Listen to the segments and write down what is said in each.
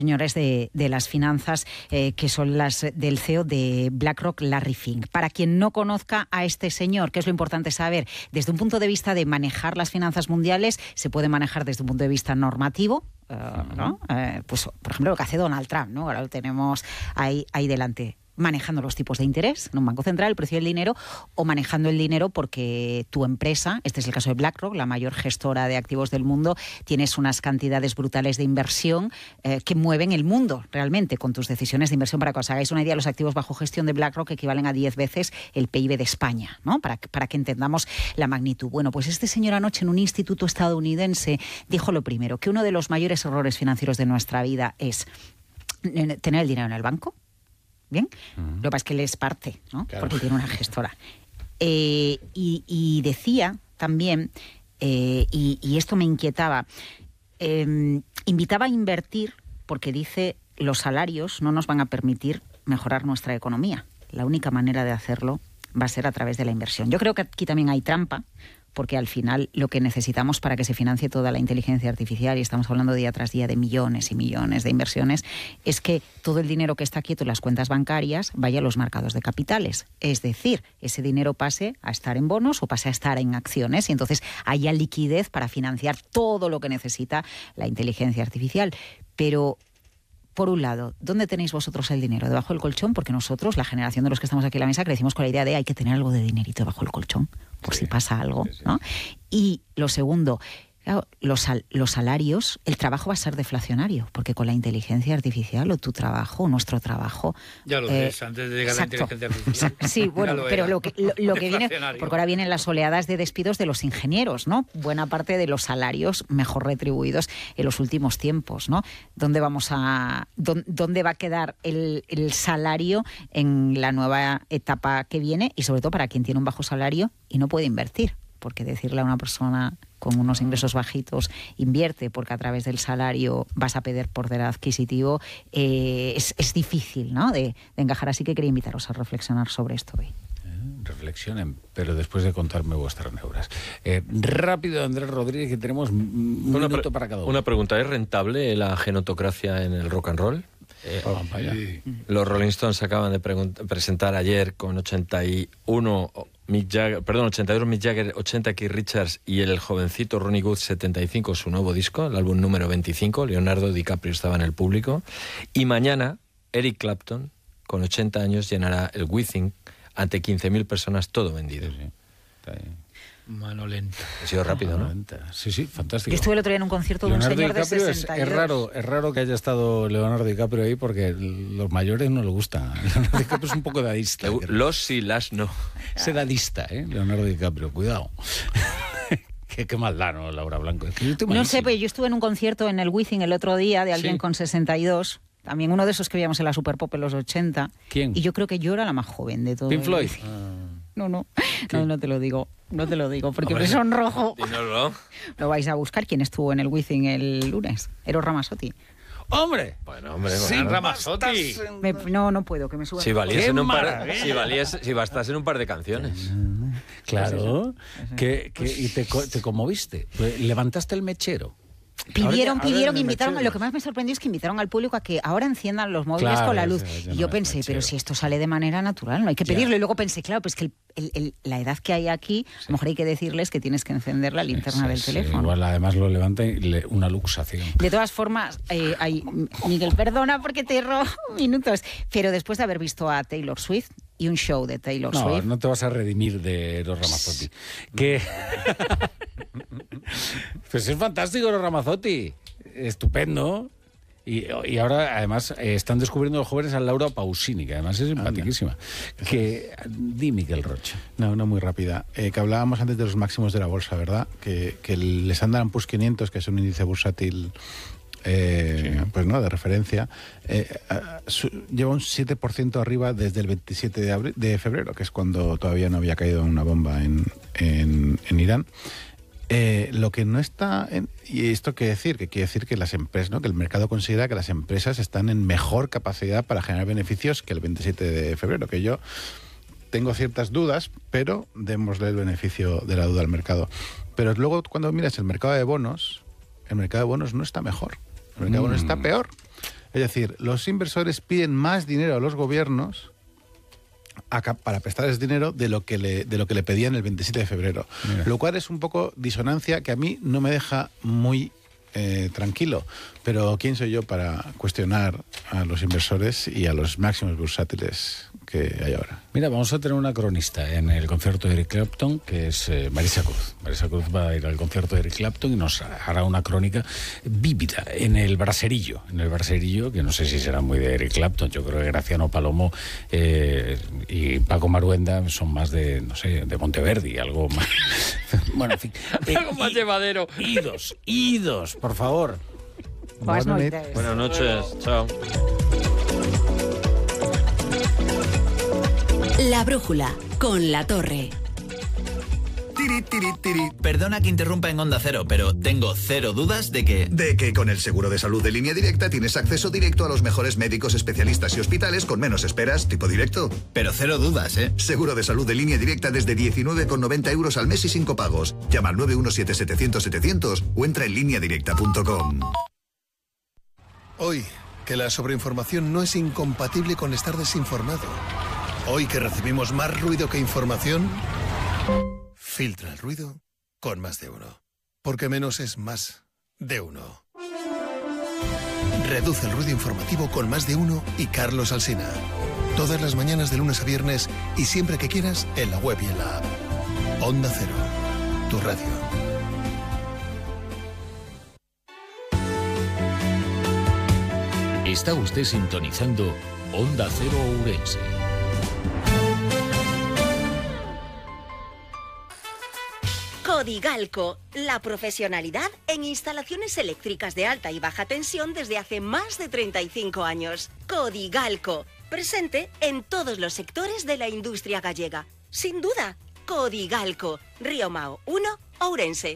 señores de las finanzas, que son las del CEO de BlackRock, Larry Fink. Para quien no conozca a este señor, ¿qué es lo importante saber? Desde un punto de vista de manejar las finanzas mundiales, se puede manejar desde un punto de vista normativo, ¿no? Pues, por ejemplo, lo que hace Donald Trump, ¿no? Ahora lo tenemos ahí delante. Manejando los tipos de interés en un banco central, el precio del dinero, o manejando el dinero porque tu empresa, este es el caso de BlackRock, la mayor gestora de activos del mundo, tienes unas cantidades brutales de inversión que mueven el mundo realmente con tus decisiones de inversión. Para que os hagáis una idea, los activos bajo gestión de BlackRock equivalen a 10 veces el PIB de España, ¿no? Para que entendamos la magnitud. Bueno, pues este señor anoche en un instituto estadounidense dijo lo primero, que uno de los mayores errores financieros de nuestra vida es tener el dinero en el banco. Bien, lo que pasa es que él es parte, ¿no? Claro. Porque tiene una gestora. Y decía también, y esto me inquietaba, invitaba a invertir porque dice los salarios no nos van a permitir mejorar nuestra economía. La única manera de hacerlo va a ser a través de la inversión. Yo creo que aquí también hay trampa, porque al final lo que necesitamos para que se financie toda la inteligencia artificial, y estamos hablando día tras día de millones y millones de inversiones, es que todo el dinero que está quieto en las cuentas bancarias vaya a los mercados de capitales. Es decir, ese dinero pase a estar en bonos o pase a estar en acciones, y entonces haya liquidez para financiar todo lo que necesita la inteligencia artificial. Pero, por un lado, ¿dónde tenéis vosotros el dinero? ¿Debajo del colchón? Porque nosotros, la generación de los que estamos aquí en la mesa, crecimos con la idea de hay que tener algo de dinerito debajo del colchón, por si pasa algo, ¿no? Y lo segundo, claro, los salarios, el trabajo va a ser deflacionario, porque con la inteligencia artificial, o tu trabajo, o nuestro trabajo... Ya lo ves, antes de llegar a la inteligencia artificial. Sí, bueno, pero lo que viene... Porque ahora vienen las oleadas de despidos de los ingenieros, ¿no? Buena parte de los salarios mejor retribuidos en los últimos tiempos, ¿no? ¿Dónde va a quedar el salario en la nueva etapa que viene? Y sobre todo para quien tiene un bajo salario y no puede invertir. Porque decirle a una persona con unos ingresos bajitos, invierte porque a través del salario vas a perder poder adquisitivo, es difícil, ¿no? de encajar. Así que quería invitaros a reflexionar sobre esto hoy. Reflexionen, pero después de contarme vuestras neuras. Rápido, Andrés Rodríguez, que tenemos un minuto para cada uno. Una pregunta, ¿es rentable la genotocracia en el rock and roll? Los Rolling Stones acaban de presentar ayer con 82 Mick Jagger, 80 Keith Richards y el jovencito Ronnie Wood, 75, su nuevo disco, el álbum número 25. Leonardo DiCaprio estaba en el público. Y mañana Eric Clapton, con 80 años, llenará el Withing ante 15.000 personas, todo vendido. Sí. Está ahí. Mano lenta. Ha sido rápido, ¿no? Sí, fantástico. Yo estuve el otro día en un concierto de Leonardo un señor DiCaprio de 62. Es raro que haya estado Leonardo DiCaprio ahí, porque los mayores no le gusta. Leonardo DiCaprio es un poco dadista. Los sí, las no. Es dadista, Leonardo DiCaprio, cuidado. Qué maldad, ¿no, Laura Blanco? Es que no sé, pero yo estuve en un concierto en el Withing el otro día de alguien con 62. También uno de esos que veíamos en la Super Pop en los 80. ¿Quién? Y yo creo que yo era la más joven de todos. ¿Pink Floyd? No te lo digo. No te lo digo, porque me sonrojo. Dínoslo. Lo vais a buscar. ¿Quién estuvo en el Withing el lunes? Eros Ramazzotti. ¡Hombre! Bueno, hombre, sí, Ramazzotti. No puedo, que me suba. Si bastas en un par de canciones. Claro. ¿Y te conmoviste? ¿Levantaste el mechero? Pidieron, invitaron. Lo que más me sorprendió es que invitaron al público a que ahora enciendan los móviles con la luz. Y yo pensé, pero si esto sale de manera natural, no hay que pedirlo. Y luego pensé, claro, pues que la edad que hay aquí, a lo mejor hay que decirles que tienes que encender la linterna del teléfono. Igual además lo levanta y una luxación. De todas formas, Miguel, perdona porque te robo minutos, pero después de haber visto a Taylor Swift y un show de Taylor Swift... No te vas a redimir de los Ramazzotti. Pues es fantástico los Ramazzotti. Estupendo. Y ahora, además, están descubriendo los jóvenes a Laura Pausini, que además es simpaticísima. Di, Miguel Rocha. No, muy rápida. Que hablábamos antes de los máximos de la bolsa, ¿verdad? Que el Standard & Poor's 500, que es un índice bursátil... pues no, de referencia, lleva un 7% arriba desde el 27 de febrero, que es cuando todavía no había caído una bomba en Irán. Lo que no está y esto quiere decir que las empresas, ¿no? Que el mercado considera que las empresas están en mejor capacidad para generar beneficios que el 27 de febrero, que yo tengo ciertas dudas, pero démosle el beneficio de la duda al mercado. Pero luego cuando miras el mercado de bonos no está mejor. El mercado de bonos está peor. Es decir, los inversores piden más dinero a los gobiernos para prestarles dinero de lo que le pedían el 27 de febrero. Mira. Lo cual es un poco disonancia que a mí no me deja muy tranquilo. Pero ¿quién soy yo para cuestionar a los inversores y a los máximos bursátiles que hay ahora? Mira, vamos a tener una cronista en el concierto de Eric Clapton, que es Marisa Cruz. Marisa Cruz va a ir al concierto de Eric Clapton y nos hará una crónica vívida en el Braserillo. En el Braserillo, que no sé si será muy de Eric Clapton. Yo creo que Graciano Palomo y Paco Maruenda son más de, no sé, de Monteverdi, algo más. Bueno, en fin. Algo más llevadero. Idos, por favor. Buenas noches. Buenas noches, chao. La brújula, con La Torre. Tiri, tiri, tiri. Perdona que interrumpa en Onda Cero, pero tengo cero dudas de que con el seguro de salud de Línea Directa tienes acceso directo a los mejores médicos, especialistas y hospitales con menos esperas, tipo directo. Pero cero dudas, ¿eh? Seguro de salud de Línea Directa desde 19,90 euros al mes y 5 pagos. Llama al 917-700-700 o entra en lineadirecta.com. Hoy, que la sobreinformación no es incompatible con estar desinformado. Hoy que recibimos más ruido que información, filtra el ruido con Más de Uno. Porque menos es más de uno. Reduce el ruido informativo con Más de Uno y Carlos Alsina. Todas las mañanas de lunes a viernes y siempre que quieras en la web y en la app. Onda Cero, tu radio. Está usted sintonizando Onda Cero Ourense. Codigalco, la profesionalidad en instalaciones eléctricas de alta y baja tensión desde hace más de 35 años. Codigalco, presente en todos los sectores de la industria gallega. Sin duda, Codigalco, Río Mao 1, Ourense.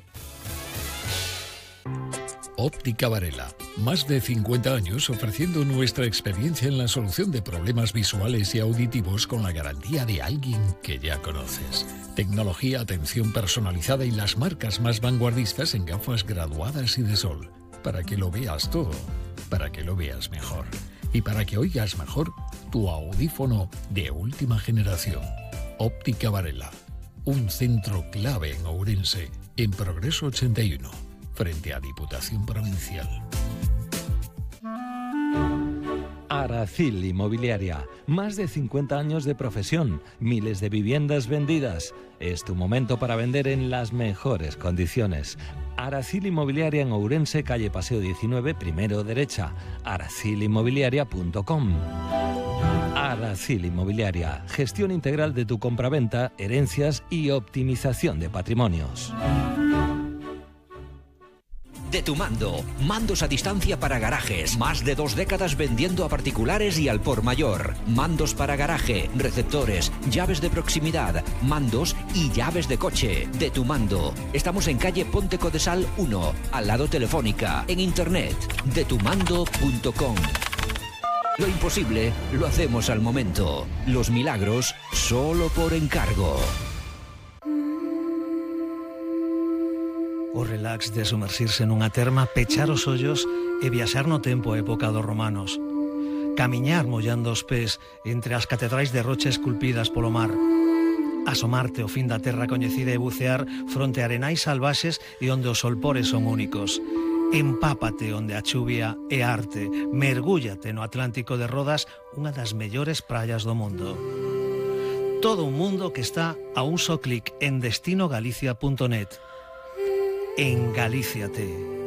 Óptica Varela. Más de 50 años ofreciendo nuestra experiencia en la solución de problemas visuales y auditivos con la garantía de alguien que ya conoces. Tecnología, atención personalizada y las marcas más vanguardistas en gafas graduadas y de sol. Para que lo veas todo, para que lo veas mejor. Y para que oigas mejor tu audífono de última generación. Óptica Varela. Un centro clave en Ourense, en Progreso 81. Frente a Diputación Provincial. Aracil Inmobiliaria. Más de 50 años de profesión, miles de viviendas vendidas. Es tu momento para vender en las mejores condiciones. Aracil Inmobiliaria en Ourense, calle Paseo 19, primero derecha. aracilinmobiliaria.com. Aracil Inmobiliaria. Gestión integral de tu compraventa, herencias y optimización de patrimonios. De Tu Mando, mandos a distancia para garajes, más de 2 décadas vendiendo a particulares y al por mayor. Mandos para garaje, receptores, llaves de proximidad, mandos y llaves de coche. De Tu Mando. Estamos en calle Ponte Codesal 1, al lado Telefónica, en internet, detumando.com. Lo imposible lo hacemos al momento. Los milagros solo por encargo. O relax de sumersirse nunha terma, pechar os ollos e viaxar no tempo a época dos romanos. Camiñar mollando os pés entre as catedrais de rocha esculpidas polo mar. Asomarte ao fin da terra coñecida e bucear fronte a arenais salvaxes e onde os solpores son únicos. Empápate onde a chuvia é arte. Mergúllate no Atlántico de Rodas, unha das mellores praias do mundo. Todo un mundo que está a un só clic en destinogalicia.net. En Galíciate.